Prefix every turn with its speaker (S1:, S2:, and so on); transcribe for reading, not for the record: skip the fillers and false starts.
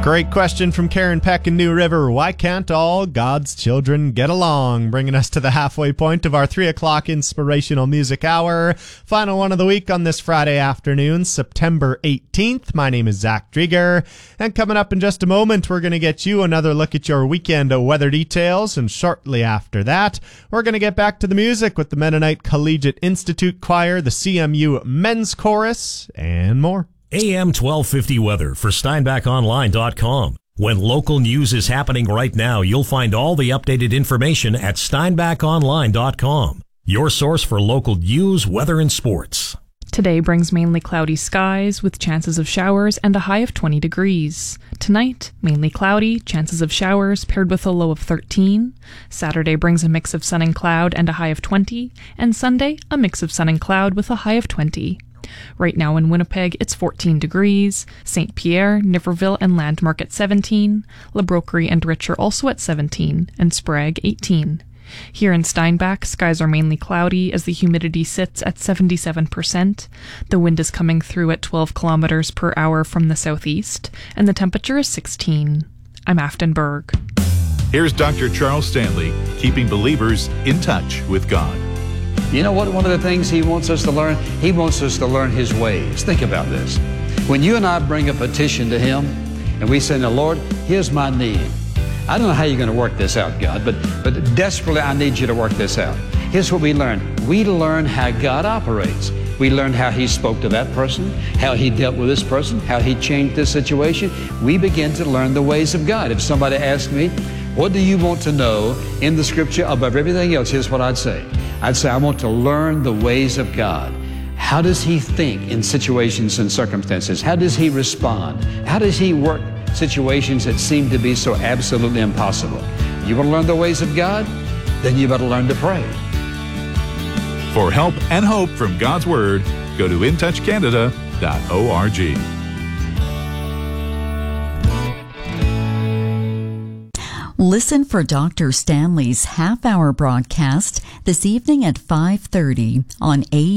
S1: Great question from Karen Peck in New River. Why can't all God's children get along? Bringing us to the halfway point of our 3 o'clock inspirational music hour. Final one of the week on this Friday afternoon, September 18th. My name is Zach Drieger. And coming up in just a moment, we're going to get you another look at your weekend weather details. And shortly after that, we're going to get back to the music with the Mennonite Collegiate Institute Choir, the CMU Men's Chorus, and more.
S2: AM 1250 weather for SteinbachOnline.com. When local news is happening right now, you'll find all the updated information at SteinbachOnline.com. Your source for local news, weather, and sports.
S3: Today brings mainly cloudy skies with chances of showers and a high of 20 degrees. Tonight, mainly cloudy, chances of showers paired with a low of 13. Saturday brings a mix of sun and cloud and a high of 20. And Sunday, a mix of sun and cloud with a high of 20. Right now in Winnipeg, it's 14 degrees. St. Pierre, Niverville, and Landmark at 17. La Broquerie and Rich are also at 17, and Sprague 18. Here in Steinbach, skies are mainly cloudy as the humidity sits at 77%. The wind is coming through at 12 kilometers per hour from the southeast, and the temperature is 16. I'm Afton Berg.
S4: Here's Dr. Charles Stanley, keeping believers in touch with God.
S5: You know what? One of the things he wants us to learn, he wants us to learn his ways. Think about this. When you and I bring a petition to him and we say, now, Lord, here's my need. I don't know how you're going to work this out, God, but desperately I need you to work this out. Here's what we learn. We learn how God operates. We learn how he spoke to that person, how he dealt with this person, how he changed this situation. We begin to learn the ways of God. If somebody asked me, what do you want to know in the scripture above everything else? Here's what I'd say. I'd say I want to learn the ways of God. How does he think in situations and circumstances? How does he respond? How does he work situations that seem to be so absolutely impossible? You want to learn the ways of God? Then you better learn to pray.
S4: For help and hope from God's Word, go to intouchcanada.org.
S6: Listen for Dr. Stanley's half-hour broadcast this evening at 5:30 on